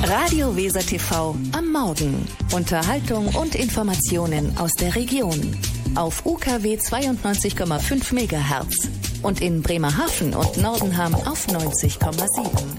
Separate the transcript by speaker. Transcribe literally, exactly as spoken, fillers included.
Speaker 1: Radio Weser T V am Morgen. Unterhaltung und Informationen aus der Region. Auf U K W zweiundneunzig Komma fünf Megahertz und in Bremerhaven und Nordenham auf neunzig Komma sieben.